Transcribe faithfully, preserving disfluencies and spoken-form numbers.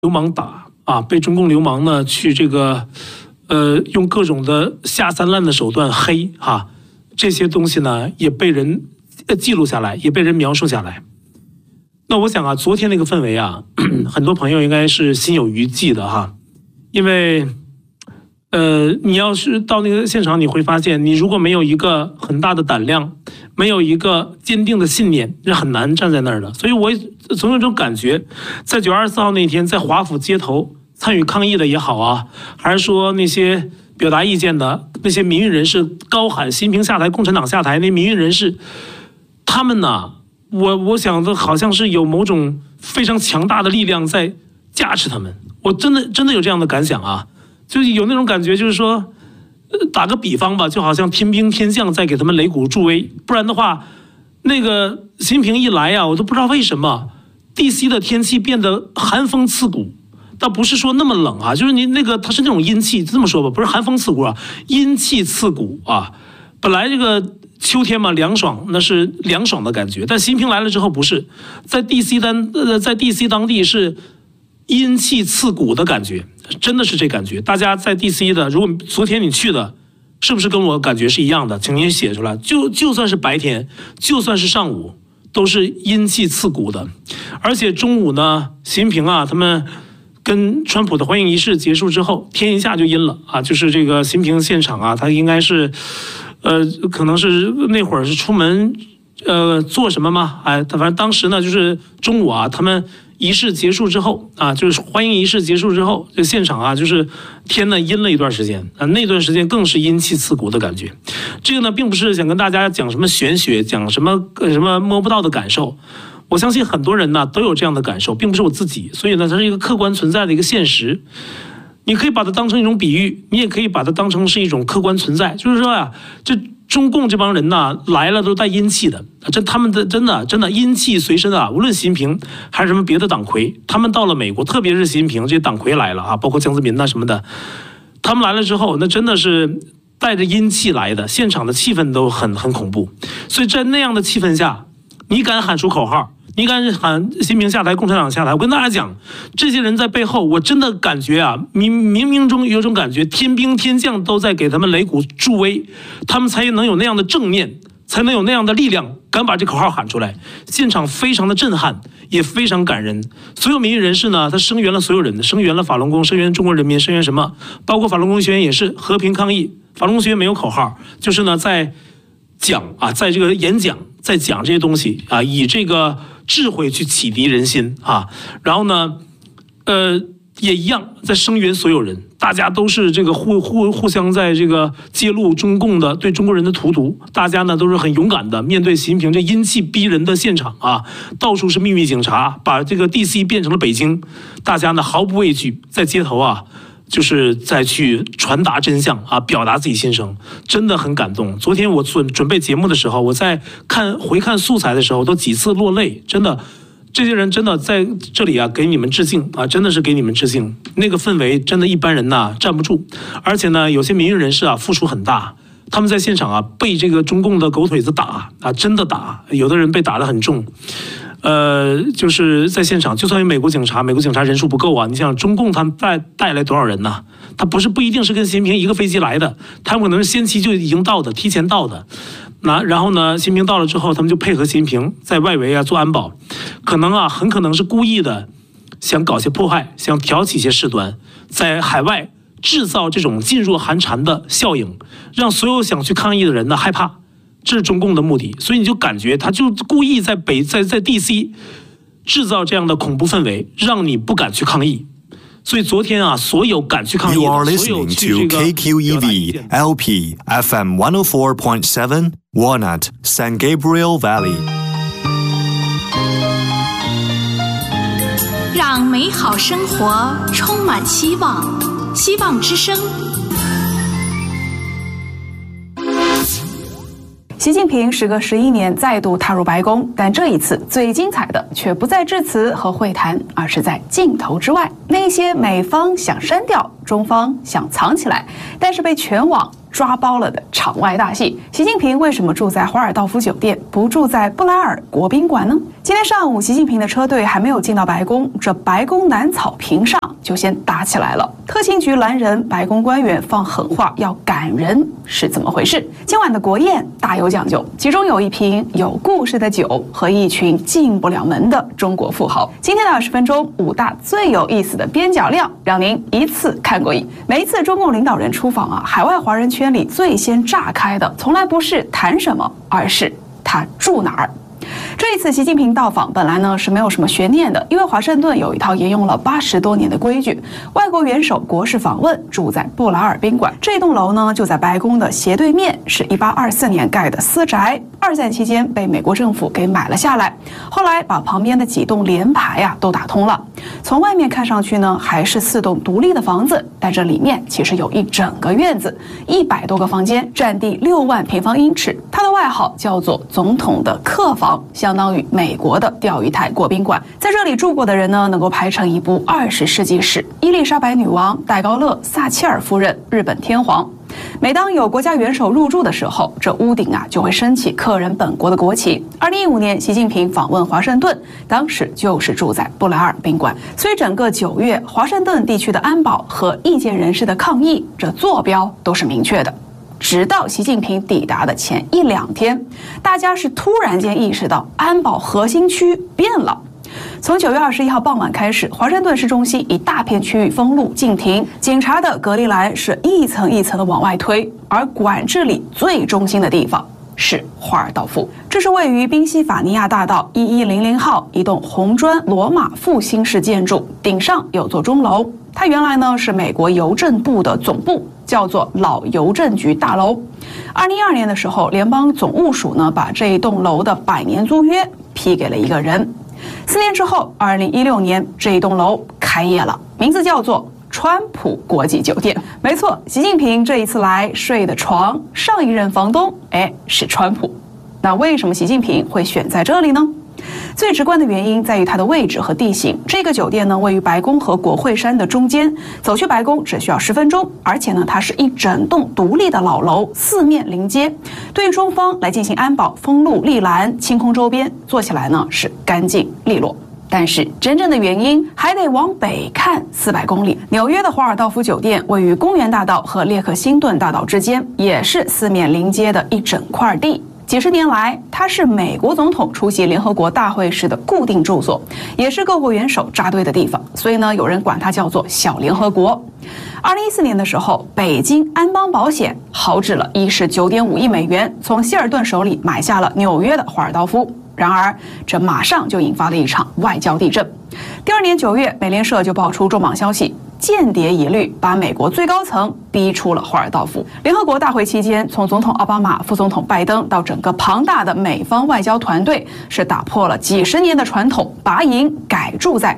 流氓打啊，被中共流氓呢去这个呃用各种的下三滥的手段黑哈、啊，这些东西呢也被人记录下来，也被人描述下来。那我想啊，昨天那个氛围啊，很多朋友应该是心有余悸的哈，因为呃你要是到那个现场，你会发现，你如果没有一个很大的胆量，没有一个坚定的信念，是很难站在那儿的。所以我总有这种感觉，在九月二十四号那天，在华府街头参与抗议的也好啊，还是说那些表达意见的那些民运人士高喊习近平下台，共产党下台，那民运人士，他们呢，我我想的好像是有某种非常强大的力量在加持他们。我真的真的有这样的感想啊，就是有那种感觉，就是说打个比方吧，就好像天兵天将在给他们擂鼓助威，不然的话，那个习近平一来啊，我都不知道为什么 D C 的天气变得寒风刺骨，倒不是说那么冷啊，就是你那个它是那种阴气，这么说吧，不是寒风刺骨啊，阴气刺骨啊。本来这个秋天嘛凉爽，那是凉爽的感觉，但习近平来了之后不是，在 D C 当呃在 D C 当地是阴气刺骨的感觉，真的是这感觉。大家在 D C 的，如果昨天你去的，是不是跟我感觉是一样的？请您写出来。就就算是白天，就算是上午，都是阴气刺骨的。而且中午呢，习近平啊，他们跟川普的欢迎仪式结束之后，天一下就阴了啊！就是这个习近平现场啊，他应该是，呃，可能是那会儿是出门，呃，做什么吗？哎，反正当时呢，就是中午啊，他们仪式结束之后啊，就是欢迎仪式结束之后，这现场啊，就是天呢阴了一段时间啊，那段时间更是阴气刺骨的感觉。这个呢，并不是想跟大家讲什么玄学，讲什么什么摸不到的感受。我相信很多人呢都有这样的感受，并不是我自己，所以呢，它是一个客观存在的一个现实。你可以把它当成一种比喻，你也可以把它当成是一种客观存在。就是说呀，这中共这帮人呐来了都带阴气的，这他们的真的真的阴气随身啊！无论习近平还是什么别的党魁，他们到了美国，特别是习近平这些党魁来了啊，包括江泽民呐什么的，他们来了之后，那真的是带着阴气来的，现场的气氛都很很恐怖。所以在那样的气氛下，你敢喊出口号？你敢喊习近平下台，共产党下台？我跟大家讲，这些人在背后，我真的感觉啊，冥冥冥中有种感觉，天兵天将都在给他们擂鼓助威，他们才能有那样的正念，才能有那样的力量，敢把这口号喊出来。现场非常的震撼，也非常感人。所有民运人士呢，他声援了所有人，声援了法轮功，声援中国人民，声援什么？包括法轮功学员也是和平抗议。法轮功学员没有口号，就是呢在讲啊，在这个演讲，在讲这些东西啊，以这个智慧去启迪人心啊，然后呢，呃，也一样在声援所有人，大家都是这个互互互相在这个揭露中共的对中国人的荼毒，大家呢都是很勇敢的面对习近平这阴气逼人的现场啊，到处是秘密警察，把这个 D C 变成了北京，大家呢毫不畏惧，在街头啊。就是再去传达真相啊，表达自己心声，真的很感动。昨天我准准备节目的时候，我在看回看素材的时候，都几次落泪。真的，这些人真的在这里啊，给你们致敬啊，真的是给你们致敬。那个氛围真的一般人呐站不住，而且呢，有些民运人士啊付出很大。他们在现场啊被这个中共的狗腿子打啊，真的打，有的人被打得很重。呃，就是在现场，就算有美国警察，美国警察人数不够啊。你想中共他们带带来多少人呢？他不是不一定是跟习近平一个飞机来的，他们可能是先期就已经到的，提前到的。那然后呢，习近平到了之后，他们就配合习近平在外围啊做安保，可能啊很可能是故意的，想搞些破坏，想挑起一些事端，在海外制造这种噤若寒蝉的效应，让所有想去抗议的人呢害怕。这是中共的目的，所以你就感觉他就故意在北在在 D C 制造这样的恐怖氛围，让你不敢去抗议。所以昨天啊，所有敢去抗议的， You are listening to K Q E V L P F M one oh four point seven Walnut San Gabriel Valley， 让美好生活充满希望，希望之声。 习近平时隔十一年再度踏入白宫，但这一次最精彩的却不在致辞和会谈，而是在镜头之外，那些美方想删掉、中方想藏起来，但是被全网抓包了的场外大戏。习近平为什么住在华尔道夫酒店，不住在布莱尔国宾馆呢？今天上午，习近平的车队还没有进到白宫，这白宫南草坪上就先打起来了。特勤局拦人，白宫官员放狠话要赶人，是怎么回事？今晚的国宴大有讲究，其中有一瓶有故事的酒和一群进不了门的中国富豪。今天的二十分钟，五大最有意思的边角料，让您一次看过瘾。每一次中共领导人出访啊，海外华人圈里最先炸开的，从来不是谈什么，而是他住哪儿。这一次习近平到访本来呢是没有什么悬念的，因为华盛顿有一套沿用了八十多年的规矩，外国元首国事访问住在布莱尔宾馆。这栋楼呢就在白宫的斜对面，是一八二四年盖的私宅，二战期间被美国政府给买了下来，后来把旁边的几栋联排啊都打通了。从外面看上去呢还是四栋独立的房子，但这里面其实有一整个院子，一百多个房间，占地六万平方英尺。它的外号叫做总统的客房，相当于美国的钓鱼台国宾馆。在这里住过的人呢，能够排成一部二十世纪史：伊丽莎白女王、戴高乐、撒切尔夫人、日本天皇。每当有国家元首入住的时候，这屋顶啊就会升起客人本国的国旗。二零一五年，习近平访问华盛顿，当时就是住在布莱尔宾馆。所以整个九月，华盛顿地区的安保和意见人士的抗议，这坐标都是明确的。直到习近平抵达的前一两天，大家是突然间意识到安保核心区变了。从九月二十一号傍晚开始，华盛顿市中心一大片区域封路禁停，警察的隔离栏是一层一层的往外推，而管制里最中心的地方是华尔道夫。这是位于宾夕法尼亚大道一一零零号一栋红砖罗马复兴式建筑，顶上有座钟楼。它原来呢是美国邮政部的总部，叫做老邮政局大楼。二零一二年的时候，联邦总务署呢把这一栋楼的百年租约批给了一个人。四年之后，二零一六年这一栋楼开业了，名字叫做川普国际酒店。没错，习近平这一次来睡的床，上一任房东哎是川普。那为什么习近平会选在这里呢？最直观的原因在于它的位置和地形。这个酒店呢位于白宫和国会山的中间，走去白宫只需要十分钟，而且呢它是一整栋独立的老楼，四面临街，对于中方来进行安保、封路、立栏、清空周边，做起来呢是干净利落。但是真正的原因还得往北看四百公里。纽约的华尔道夫酒店位于公园大道和列克星顿大道之间，也是四面临街的一整块地。几十年来，它是美国总统出席联合国大会时的固定住所，也是各国元首扎堆的地方，所以呢，有人管它叫做小联合国。二零一四年的时候，北京安邦保险豪掷了一十九点五亿美元，从希尔顿手里买下了纽约的华尔道夫。然而，这马上就引发了一场外交地震。第二年九月，美联社就爆出重磅消息，间谍疑虑把美国最高层逼出了华尔道夫。联合国大会期间，从总统奥巴马、副总统拜登到整个庞大的美方外交团队，是打破了几十年的传统，拔营改住在